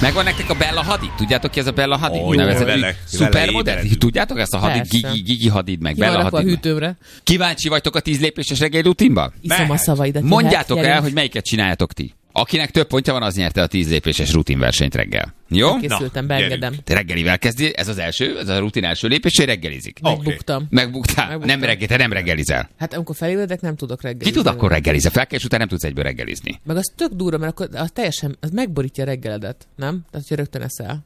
Megvan nektek a Bella Hadid? Tudjátok ki ez a Bella Hadid? Ó, jó, Szupermodell? vele. Tudjátok ezt a Hadid? Persze. Gigi Hadid meg Ki van Bella rakva a Hadid. hűtőmre? Kíváncsi vagytok a 10 lépéses reggeli rutinba? Iszom a Mehet. szavaidat. Mondjátok jöhet, el, hogy melyiket csináljátok ti. Akinek több pontja van, az nyerte a 10 lépéses rutinversenyt reggel. Jó? Készültem, Na, beengedem. Te reggelivel kezdi, ez az első, ez a rutin első lépés, hogy reggelizik. Megbuktam. Megbugtál? Megbuktam. Te nem reggelizel. Hát amikor felébredek, nem tudok Ki reggelizni. tud akkor reggelizni? Fel kell, és utána nem tudsz egyből reggelizni. Meg az tök durva, mert akkor az teljesen, az megborítja a reggeledet, nem? Tehát, hogyha rögtön eszel.